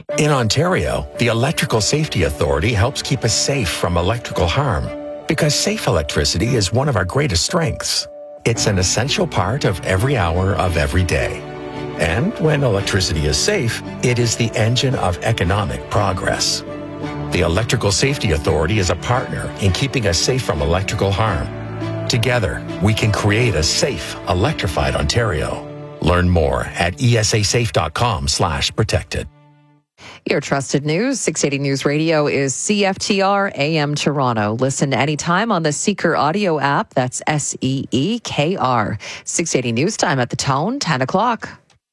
In Ontario, the Electrical Safety Authority helps keep us safe from electrical harm because safe electricity is one of our greatest strengths. It's an essential part of every hour of every day. And when electricity is safe, it is the engine of economic progress. The Electrical Safety Authority is a partner in keeping us safe from electrical harm. Together, we can create a safe, electrified Ontario. Learn more at esasafe.com/protected. Your trusted news, 680 News Radio is CFTR AM Toronto. Listen anytime on the Seeker audio app. That's SEEKR. 680 News Time at the Tone, 10 o'clock.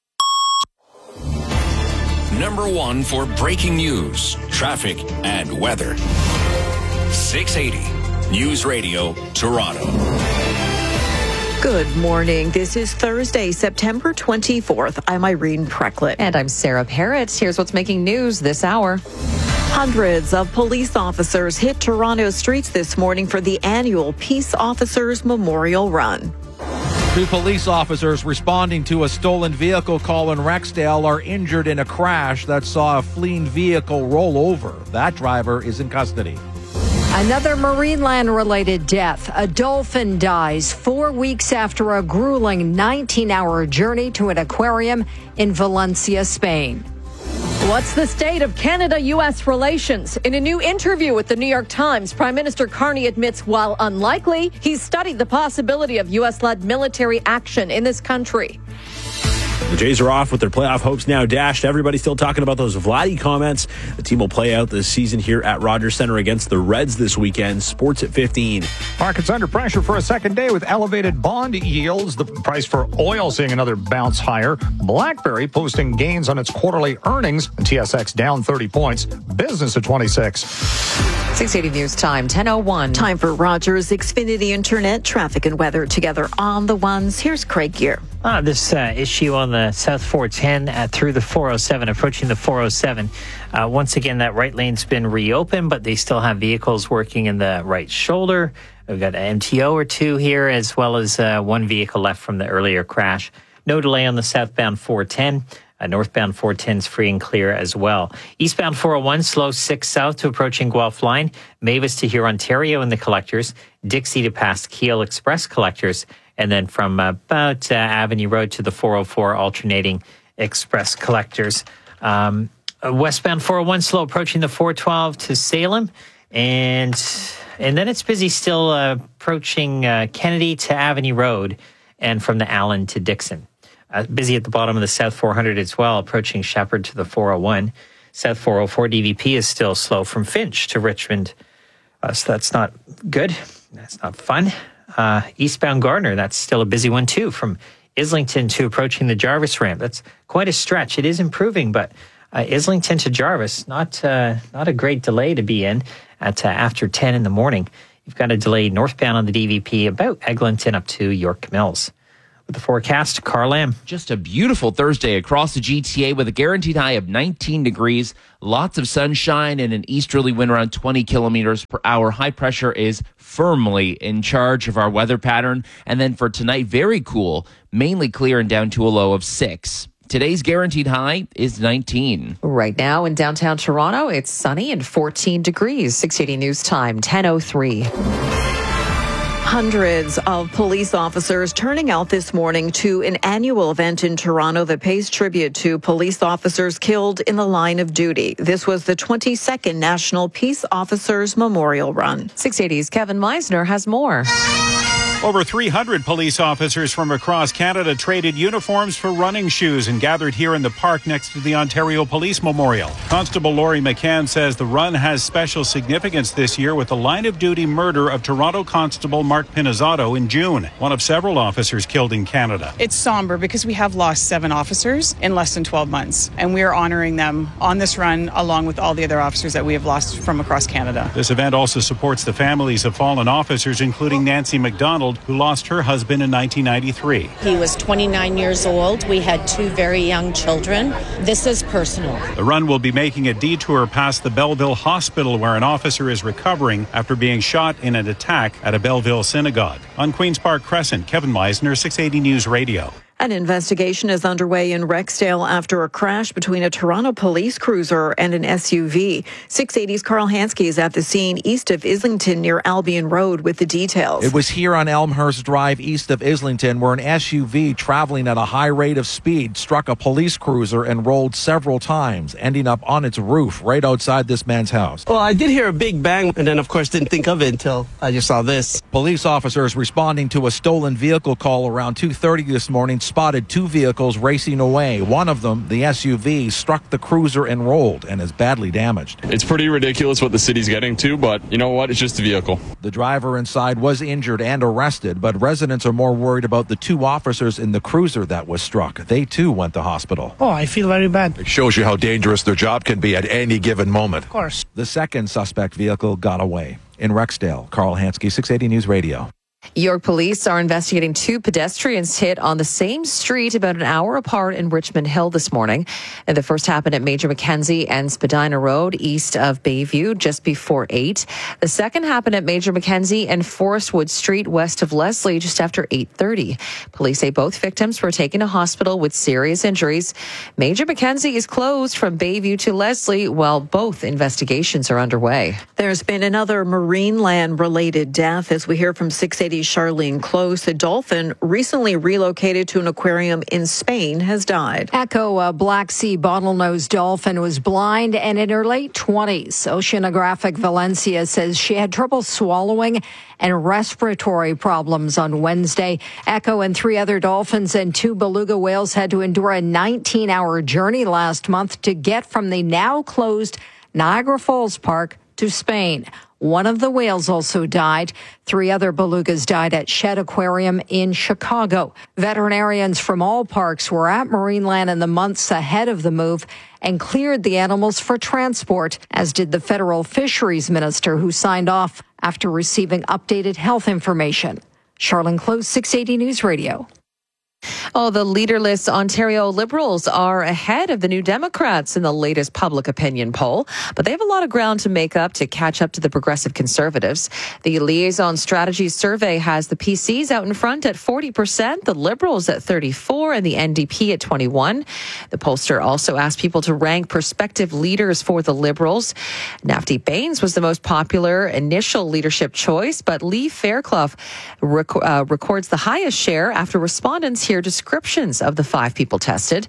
Number one for breaking news, traffic, and weather. 680 News Radio Toronto. Good morning. This is Thursday, September 24th. I'm Irene Precklett. And I'm Sarah Parrott. Here's what's making news this hour. Hundreds of police officers hit Toronto streets this morning for the annual Peace Officers Memorial Run. Two police officers responding to a stolen vehicle call in Rexdale are injured in a crash that saw a fleeing vehicle roll over. That driver is in custody. Another Marineland-related death. A dolphin dies 4 weeks after a grueling 19-hour journey to an aquarium in Valencia, Spain. What's the state of Canada-U.S. relations? In a new interview with the New York Times, Prime Minister Carney admits while unlikely, he's studied the possibility of U.S.-led military action in this country. The Jays are off with their playoff hopes now dashed. Everybody's still talking about those Vladdy comments. The team will play out this season here at Rogers Centre against the Reds this weekend. Sports at 15. Markets under pressure for a second day with elevated bond yields. The price for oil seeing another bounce higher. BlackBerry posting gains on its quarterly earnings. TSX down 30 points. Business at 26. 680 News Time, 10:01. Time for Rogers Xfinity Internet traffic and weather together on the ones. Here's Craig Gear. This issue on the South 410 through the 407, approaching the 407. Once again, that right lane's been reopened, but they still have vehicles working in the right shoulder. We've got an MTO or two here, as well as one vehicle left from the earlier crash. No delay on the southbound 410. Northbound 410 is free and clear as well. Eastbound 401, slow 6 south to approaching Guelph Line. Mavis to Hurontario in the collectors. Dixie to past Keel Express collectors. And then from about Avenue Road to the 404 alternating express collectors. Westbound 401 slow approaching the 412 to Salem. And then it's busy still approaching Kennedy to Avenue Road and from the Allen to Dixon. Busy at the bottom of the South 400 as well, approaching Shepherd to the 401. South 404 DVP is still slow from Finch to Richmond. So that's not good. That's not fun. Eastbound Gardner, that's still a busy one too, from Islington to approaching the Jarvis ramp. That's quite a stretch. It is improving, but Islington to Jarvis, not a great delay to be in at after 10 in the morning. You've got a delay northbound on the DVP about Eglinton up to York Mills. With the forecast, Carl Lamb. Just a beautiful Thursday across the GTA with a guaranteed high of 19 degrees. Lots of sunshine and an easterly wind around 20 kilometers per hour. High pressure is firmly in charge of our weather pattern. And then for tonight, very cool, mainly clear and down to a low of 6. Today's guaranteed high is 19. Right now in downtown Toronto, it's sunny and 14 degrees. 680 News Time, 10:03. Hundreds of police officers turning out this morning to an annual event in Toronto that pays tribute to police officers killed in the line of duty. This was the 22nd National Peace Officers Memorial Run. 680's Kevin Meisner has more. Over 300 police officers from across Canada traded uniforms for running shoes and gathered here in the park next to the Ontario Police Memorial. Constable Laurie McCann says the run has special significance this year with the line-of-duty murder of Toronto Constable Mark Pinizzato in June, one of several officers killed in Canada. It's somber because we have lost 7 officers in less than 12 months, and we are honoring them on this run along with all the other officers that we have lost from across Canada. This event also supports the families of fallen officers, including Nancy McDonald, who lost her husband in 1993. He was 29 years old. We had 2 very young children. This is personal. The run will be making a detour past the Belleville Hospital, where an officer is recovering after being shot in an attack at a Belleville synagogue. On Queen's Park Crescent, Kevin Meisner, 680 News Radio. An investigation is underway in Rexdale after a crash between a Toronto police cruiser and an SUV. 680's Carl Hansky is at the scene east of Islington near Albion Road with the details. It was here on Elmhurst Drive east of Islington where an SUV traveling at a high rate of speed struck a police cruiser and rolled several times, ending up on its roof right outside this man's house. Well, I did hear a big bang and then, of course, didn't think of it until I just saw this. Police officers responding to a stolen vehicle call around 2:30 this morning spotted two vehicles racing away. One of them, the SUV, struck the cruiser and rolled and is badly damaged. It's pretty ridiculous what the city's getting to, but you know what? It's just a vehicle. The driver inside was injured and arrested, but residents are more worried about the two officers in the cruiser that was struck. They too went to hospital. Oh, I feel very bad. It shows you how dangerous their job can be at any given moment. Of course. The second suspect vehicle got away. In Rexdale, Carl Hansky, 680 News Radio. York police are investigating two pedestrians hit on the same street about an hour apart in Richmond Hill this morning. And the first happened at Major Mackenzie and Spadina Road east of Bayview just before 8. The second happened at Major Mackenzie and Forestwood Street west of Leslie just after 8:30. Police say both victims were taken to hospital with serious injuries. Major Mackenzie is closed from Bayview to Leslie while both investigations are underway. There's been another Marineland-related death as we hear from 680 Charlene Close. A dolphin recently relocated to an aquarium in Spain has died. Echo, a Black Sea bottlenose dolphin, was blind and in her late 20s. Oceanographic Valencia says she had trouble swallowing and respiratory problems on Wednesday. Echo and 3 other dolphins and 2 beluga whales had to endure a 19-hour journey last month to get from the now closed Niagara Falls Park to Spain. One of the whales also died. 3 other belugas died at Shedd Aquarium in Chicago. Veterinarians from all parks were at Marineland in the months ahead of the move and cleared the animals for transport, as did the federal fisheries minister who signed off after receiving updated health information. Charlene Close, 680 News Radio. Oh, the leaderless Ontario Liberals are ahead of the New Democrats in the latest public opinion poll, but they have a lot of ground to make up to catch up to the Progressive Conservatives. The Liaison Strategy Survey has the PCs out in front at 40%, the Liberals at 34%, and the NDP at 21%. The pollster also asked people to rank prospective leaders for the Liberals. Navdeep Bains was the most popular initial leadership choice, but Lee Fairclough records the highest share after respondents hear descriptions of the 5 people tested.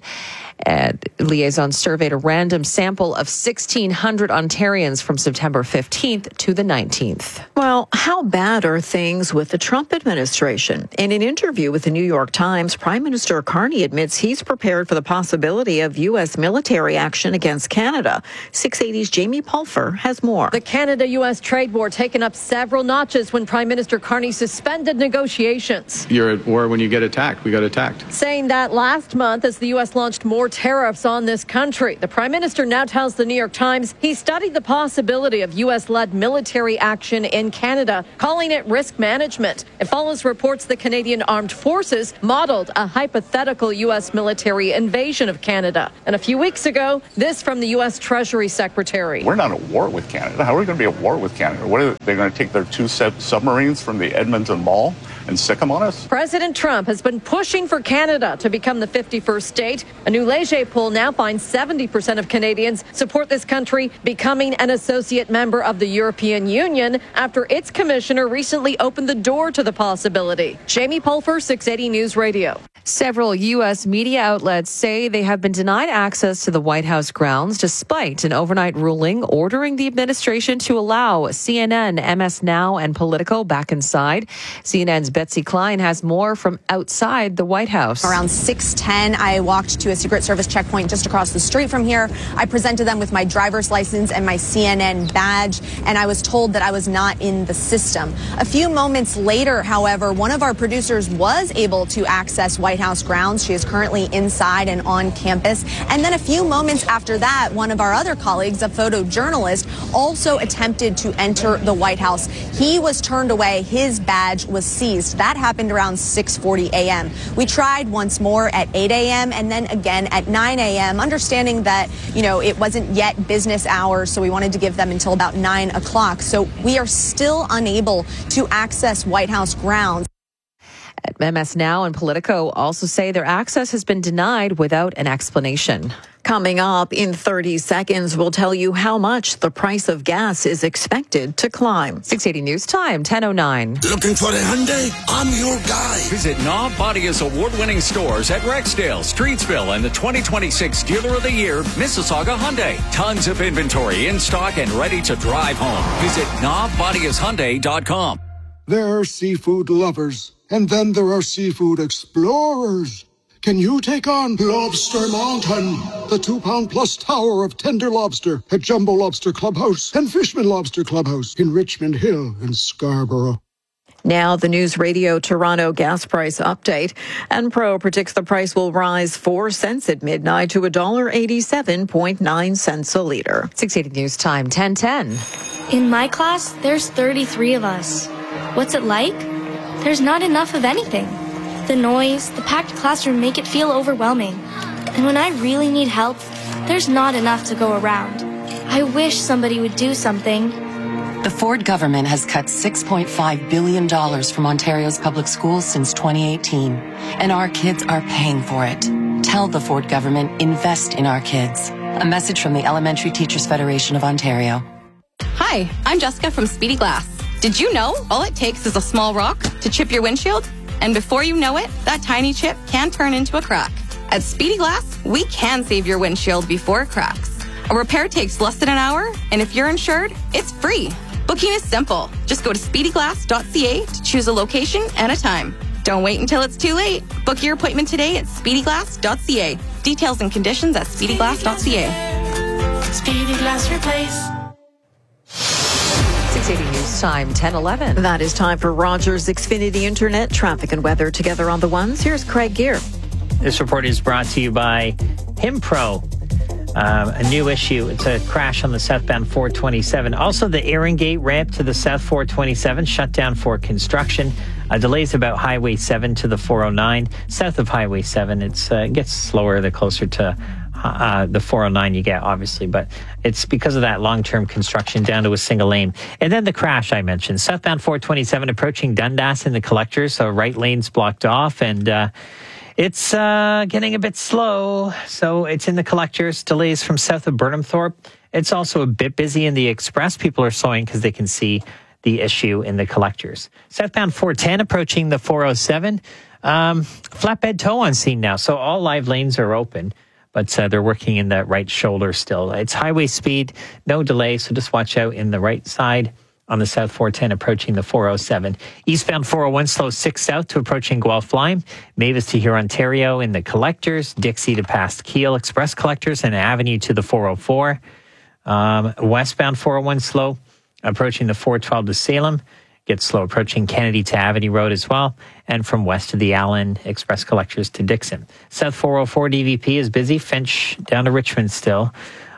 Liaison surveyed a random sample of 1,600 Ontarians from September 15th to the 19th. Well, how bad are things with the Trump administration? In an interview with the New York Times, Prime Minister Carney admits he's prepared for the possibility of U.S. military action against Canada. 680's Jamie Pulfer has more. The Canada-U.S. trade war taken up several notches when Prime Minister Carney suspended negotiations. You're at war when you get attacked. We got attacked. Saying that last month as the U.S. launched more tariffs on this country. The Prime Minister now tells the New York Times he studied the possibility of U.S.-led military action in Canada, calling it risk management. It follows reports the Canadian Armed Forces modeled a hypothetical U.S. military invasion of Canada. And a few weeks ago, this from the U.S. Treasury Secretary. We're not at war with Canada. How are we going to be at war with Canada? What are they going to take their 2 submarines from the Edmonton Mall and sick them on us? President Trump has been pushing for Canada to become the 51st state. A new Leger poll now finds 70% of Canadians support this country becoming an associate member of the European Union after its commissioner recently opened the door to the possibility. Jamie Pulfer, 680 News Radio. Several U.S. media outlets say they have been denied access to the White House grounds despite an overnight ruling ordering the administration to allow CNN, MS Now, and Politico back inside. CNN's Betsy Klein has more from outside the White House. Around 6:10, I walked to a Secret Service checkpoint just across the street from here. I presented them with my driver's license and my CNN badge, and I was told that I was not in the system. A few moments later, however, one of our producers was able to access White House grounds. She is currently inside and on campus. And then a few moments after that, one of our other colleagues, a photojournalist, also attempted to enter the White House. He was turned away. His badge was seized. That happened around 6:40 a.m. We tried once more at 8 a.m. and then again at 9 a.m., understanding that, it wasn't yet business hours, so we wanted to give them until about 9 o'clock. So we are still unable to access White House grounds. MS Now and Politico also say their access has been denied without an explanation. Coming up in 30 seconds, we'll tell you how much the price of gas is expected to climb. 680 News Time, 10:09. Looking for a Hyundai? I'm your guy. Visit Knob Bodia's award-winning stores at Rexdale, Streetsville, and the 2026 Dealer of the Year, Mississauga Hyundai. Tons of inventory in stock and ready to drive home. Visit knobbodiashyundai.com. There are seafood lovers, and then there are seafood explorers. Can you take on Lobster Mountain, the 2-pound-plus tower of tender lobster at Jumbo Lobster Clubhouse and Fishman Lobster Clubhouse in Richmond Hill and Scarborough? Now, the News Radio Toronto gas price update. Enpro predicts the price will rise 4 cents at midnight to $1.87.9 a liter. 680 News Time, 10:10. In my class, there's 33 of us. What's it like? There's not enough of anything. The noise, the packed classroom make it feel overwhelming. And when I really need help, there's not enough to go around. I wish somebody would do something. The Ford government has cut $6.5 billion from Ontario's public schools since 2018, and our kids are paying for it. Tell the Ford government, invest in our kids. A message from the Elementary Teachers Federation of Ontario. Hi, I'm Jessica from Speedy Glass. Did you know all it takes is a small rock to chip your windshield? And before you know it, that tiny chip can turn into a crack. At Speedy Glass, we can save your windshield before it cracks. A repair takes less than an hour, and if you're insured, it's free. Booking is simple. Just go to speedyglass.ca to choose a location and a time. Don't wait until it's too late. Book your appointment today at speedyglass.ca. Details and conditions at speedyglass.ca. Speedy Glass Replace. 680 News Time, 10:11. That is time for Rogers Xfinity Internet traffic and weather together on the ones. Here's Craig Gear. This report is brought to you by Himpro. A new issue. It's a crash on the southbound 427. Also, the Erin Gate ramp to the south 427 shut down for construction. Delays about Highway 7 to the 409. South of Highway 7, it gets slower the closer to the 409 you get, obviously, but it's because of that long-term construction down to a single lane. And then the crash I mentioned, southbound 427 approaching Dundas in the collectors, so right lane's blocked off, and it's getting a bit slow, so it's in the collectors. Delays from south of Burnhamthorpe. It's also a bit busy in the express. People are slowing because they can see the issue in the collectors. Southbound 410 approaching the 407. Flatbed tow on scene now, so all live lanes are open, but they're working in that right shoulder still. It's highway speed, no delay, so just watch out in the right side on the South 410 approaching the 407. Eastbound 401 slow 6 south to approaching Guelph Lime. Mavis to here, Ontario in the collectors. Dixie to past Keele Express collectors and Avenue to the 404. Westbound 401 slow approaching the 412 to Salem. Gets slow approaching Kennedy to Avenue Road as well. And from west to the Allen Express collectors to Dixon. South 404 DVP is busy. Finch down to Richmond still.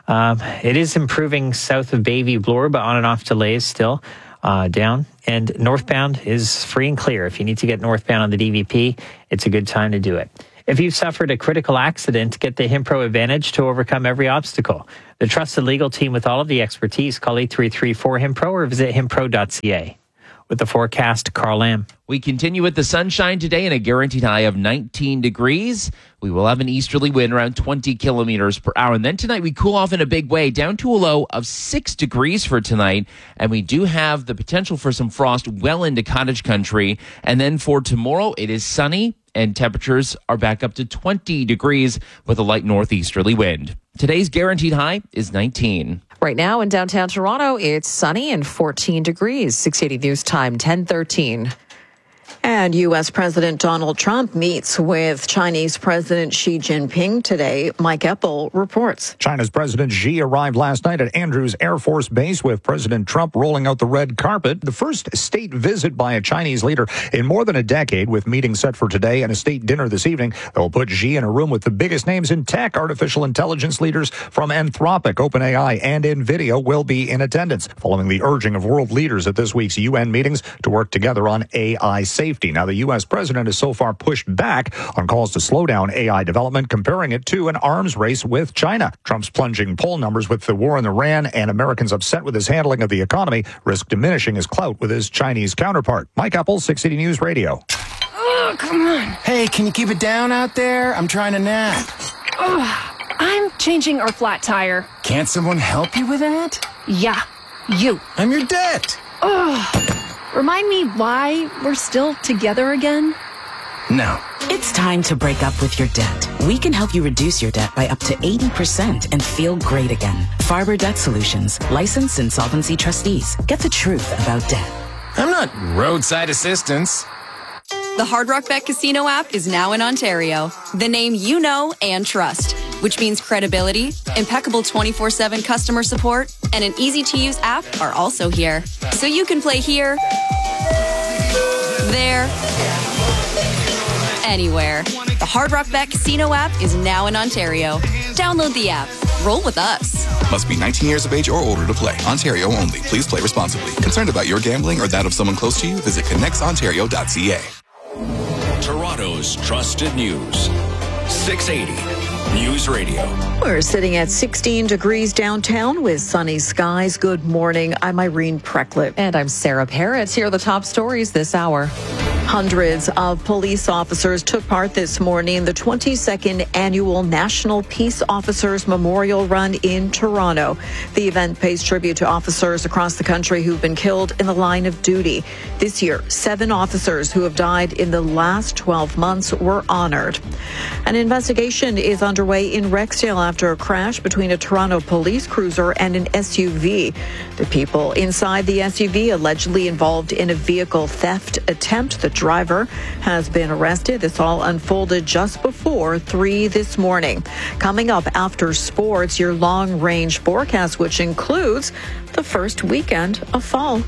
It is improving south of Bayview Bloor, but on and off delays still down. And northbound is free and clear. If you need to get northbound on the DVP, it's a good time to do it. If you've suffered a critical accident, get the Himpro Advantage to overcome every obstacle. The trusted legal team with all of the expertise, call 8334-HIMPRO or visit himpro.ca. With the forecast, Carl Lamb. We continue with the sunshine today and a guaranteed high of 19 degrees. We will have an easterly wind around 20 kilometers per hour. And then tonight we cool off in a big way down to a low of 6 degrees for tonight. And we do have the potential for some frost well into cottage country. And then for tomorrow, it is sunny and temperatures are back up to 20 degrees with a light northeasterly wind. Today's guaranteed high is 19. Right now in downtown Toronto, it's sunny and 14 degrees. 680 News Time, 10:13. And U.S. President Donald Trump meets with Chinese President Xi Jinping today. Mike Eppel reports. China's President Xi arrived last night at Andrews Air Force Base with President Trump rolling out the red carpet. The first state visit by a Chinese leader in more than a decade, with meetings set for today and a state dinner this evening that will put Xi in a room with the biggest names in tech. Artificial intelligence leaders from Anthropic, OpenAI, and NVIDIA will be in attendance, following the urging of world leaders at this week's UN meetings to work together on AI safety. Now, the U.S. president has so far pushed back on calls to slow down AI development, comparing it to an arms race with China. Trump's plunging poll numbers with the war in Iran and Americans upset with his handling of the economy risk diminishing his clout with his Chinese counterpart. Mike Eppel, 680 News Radio. Oh, come on. Hey, can you keep it down out there? I'm trying to nap. Oh, I'm changing our flat tire. Can't someone help you with that? Yeah, you. I'm your debt. Oh, remind me why we're still together again? No. It's time to break up with your debt. We can help you reduce your debt by up to 80% and feel great again. Farber Debt Solutions, licensed insolvency trustees. Get the truth about debt. I'm not roadside assistance. The Hard Rock Bet Casino app is now in Ontario. The name you know and trust, which means credibility, impeccable 24/7 customer support, and an easy-to-use app are also here. So you can play here, there, anywhere. The Hard Rock Bet Casino app is now in Ontario. Download the app. Roll with us. Must be 19 years of age or older to play. Ontario only. Please play responsibly. Concerned about your gambling or that of someone close to you? Visit connectsontario.ca. Toronto's trusted news. 680 News Radio. We're sitting at 16 degrees downtown with sunny skies. Good morning. I'm Irene Precklip. And I'm Sarah Parrott. Here are the top stories this hour. Hundreds of police officers took part this morning in the 22nd annual National Peace Officers Memorial Run in Toronto. The event pays tribute to officers across the country who've been killed in the line of duty. This year, 7 officers who have died in the last 12 months were honored. An investigation is underway in Rexdale after a crash between a Toronto police cruiser and an SUV. The people inside the SUV allegedly involved in a vehicle theft attempt. The driver has been arrested. This all unfolded just before 3 this morning. Coming up after sports, your long-range forecast, which includes the first weekend of fall.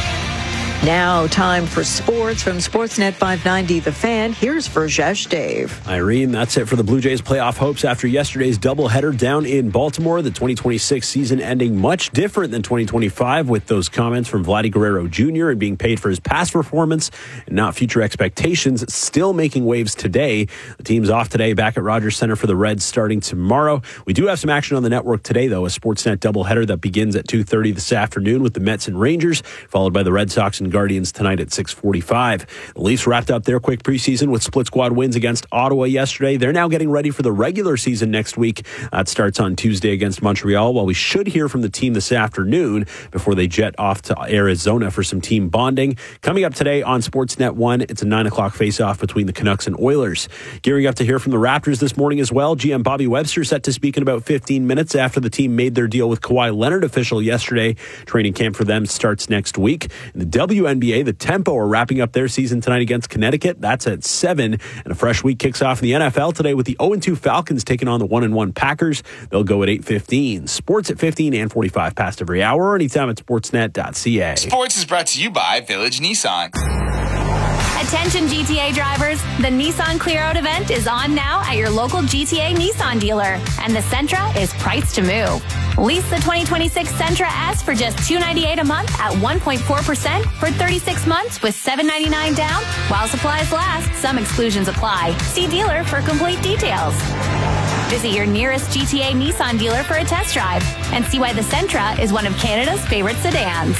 Now, time for sports from Sportsnet 590 The Fan. Here's Verjesh Dave. Irene, that's it for the Blue Jays' playoff hopes after yesterday's doubleheader down in Baltimore. The 2026 season ending much different than 2025 with those comments from Vladdy Guerrero Jr. and being paid for his past performance and not future expectations. Still making waves today. The team's off today back at Rogers Center for the Reds starting tomorrow. We do have some action on the network today, though, a Sportsnet doubleheader that begins at 2:30 this afternoon with the Mets and Rangers, followed by the Red Sox and Guardians tonight at 6:45. The Leafs wrapped up their quick preseason with split squad wins against Ottawa yesterday. They're now getting ready for the regular season next week. That starts on Tuesday against Montreal, while we should hear from the team this afternoon before they jet off to Arizona for some team bonding. Coming up today on Sportsnet 1, it's a 9 o'clock face-off between the Canucks and Oilers. Gearing up to hear from the Raptors this morning as well. GM Bobby Webster set to speak in about 15 minutes after the team made their deal with Kawhi Leonard official yesterday. Training camp for them starts next week. In the WNBA, the Tempo are wrapping up their season tonight against Connecticut. That's at 7. And a fresh week kicks off in the NFL today with the 0-2 Falcons taking on the 1-1 Packers. They'll go at 8:15. Sports at 15 and 45 past every hour or anytime at sportsnet.ca. Sports is brought to you by Village Nissan. Attention GTA drivers, the Nissan Clear Out event is on now at your local GTA Nissan dealer, and the Sentra is priced to move. Lease the 2026 Sentra S for just $298 a month at 1.4% for 36 months with $799 down. While supplies last, some exclusions apply. See dealer for complete details. Visit your nearest GTA Nissan dealer for a test drive and see why the Sentra is one of Canada's favorite sedans.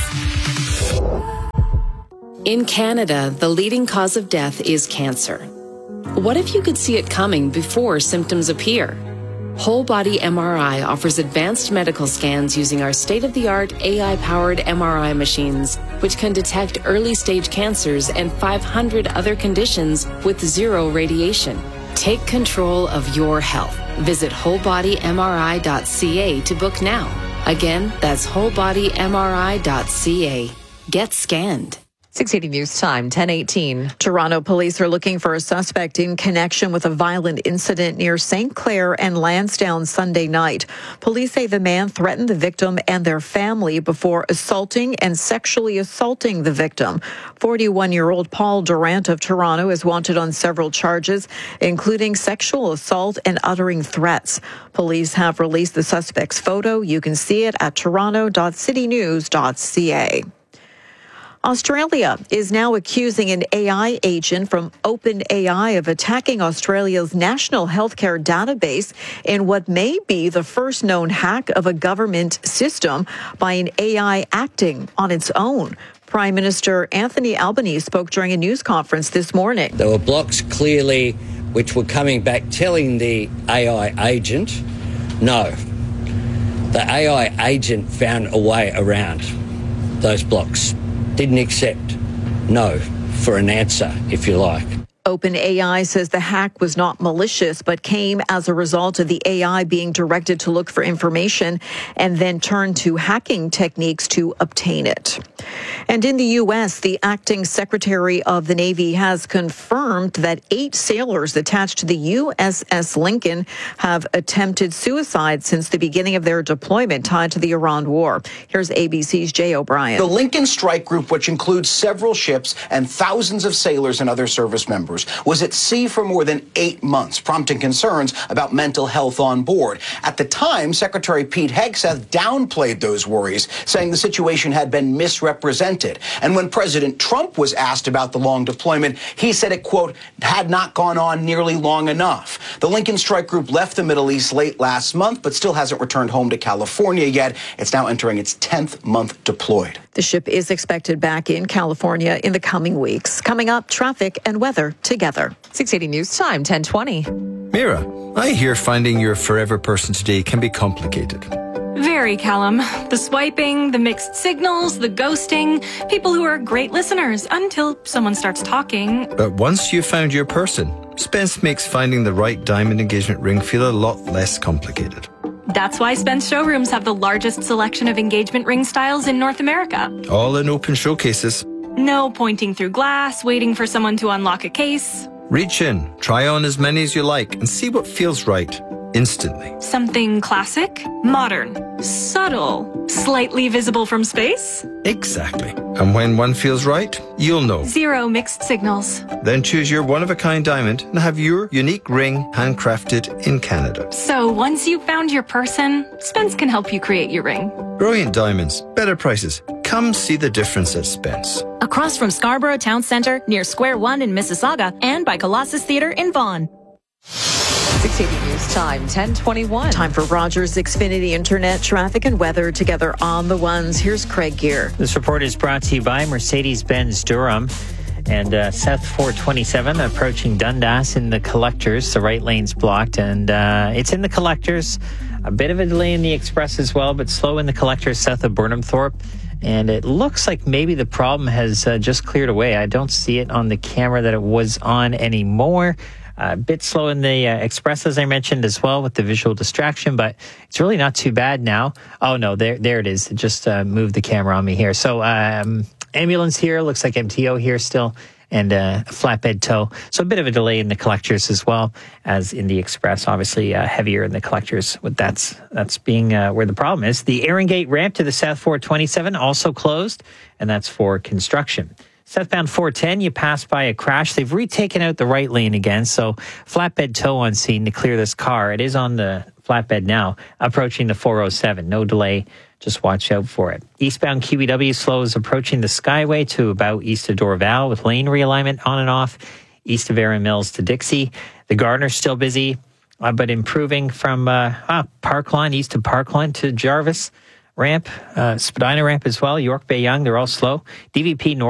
In Canada, the leading cause of death is cancer. What if you could see it coming before symptoms appear? Whole Body MRI offers advanced medical scans using our state-of-the-art AI-powered MRI machines, which can detect early-stage cancers and 500 other conditions with zero radiation. Take control of your health. Visit wholebodymri.ca to book now. Again, that's wholebodymri.ca. Get scanned. 680 News Time, 10:18. Toronto police are looking for a suspect in connection with a violent incident near St. Clair and Lansdowne Sunday night. Police say the man threatened the victim and their family before assaulting and sexually assaulting the victim. 41-year-old Paul Durant of Toronto is wanted on several charges, including sexual assault and uttering threats. Police have released the suspect's photo. You can see it at toronto.citynews.ca. Australia is now accusing an AI agent from OpenAI of attacking Australia's national healthcare database in what may be the first known hack of a government system by an AI acting on its own. Prime Minister Anthony Albanese spoke during a news conference this morning. There were blocks clearly which were coming back telling the AI agent, no. The AI agent found a way around those blocks. Didn't accept no for an answer, if you like. OpenAI says the hack was not malicious, but came as a result of the AI being directed to look for information and then turn to hacking techniques to obtain it. And in the U.S., the acting Secretary of the Navy has confirmed that 8 sailors attached to the USS Lincoln have attempted suicide since the beginning of their deployment tied to the Iran war. Here's ABC's Jay O'Brien. The Lincoln Strike Group, which includes several ships and thousands of sailors and other service members, was at sea for more than 8 months, prompting concerns about mental health on board. At the time, Secretary Pete Hegseth downplayed those worries, saying the situation had been misrepresented. And when President Trump was asked about the long deployment, he said it, quote, had not gone on nearly long enough. The Lincoln Strike Group left the Middle East late last month, but still hasn't returned home to California yet. It's now entering its 10th month deployed. The ship is expected back in California in the coming weeks. Coming up, traffic and weather together. 680 News Time, 10:20. Mira, I hear finding your forever person today can be complicated. Very, Callum. The swiping, the mixed signals, the ghosting. People who are great listeners until someone starts talking. But once you've found your person, Spence makes finding the right diamond engagement ring feel a lot less complicated. That's why Spence showrooms have the largest selection of engagement ring styles in North America. All in open showcases. No pointing through glass, waiting for someone to unlock a case. Reach in, try on as many as you like, and see what feels right instantly. Something classic, modern, subtle, slightly visible from space. Exactly. And when one feels right, you'll know. 0 mixed signals. Then choose your one-of-a-kind diamond and have your unique ring handcrafted in Canada. So once you've found your person, Spence can help you create your ring. Brilliant diamonds, better prices. Come see the difference at Spence. Across from Scarborough Town Centre, near Square One in Mississauga, and by Colossus Theatre in Vaughan. 680 News Time, 10:21. Time for Rogers Xfinity Internet traffic and weather together on the ones. Here's Craig Gear. This report is brought to you by Mercedes-Benz Durham and South 427 approaching Dundas in the collectors. The right lane's blocked, and it's in the collectors. A bit of a delay in the express as well, but slow in the collectors south of Burnhamthorpe. And it looks like maybe the problem has just cleared away. I don't see it on the camera that it was on anymore. A bit slow in the express, as I mentioned, as well, with the visual distraction, but it's really not too bad now. Oh, no, there it is. It just moved the camera on me here. So ambulance here, looks like MTO here still, and flatbed tow. So a bit of a delay in the collectors as well as in the express, obviously heavier in the collectors. That's being where the problem is. The Aaron Gate ramp to the South 427 also closed, and that's for construction. Southbound 410, you pass by a crash. They've retaken out the right lane again, so flatbed tow on scene to clear this car. It is on the flatbed now, approaching the 407. No delay, just watch out for it. Eastbound QEW slows approaching the Skyway to about east of Dorval with lane realignment on and off, east of Erin Mills to Dixie. The Gardner's still busy, but improving from Parkline, east of Parkline to Jarvis ramp, Spadina ramp as well, York Bay Young, they're all slow. DVP North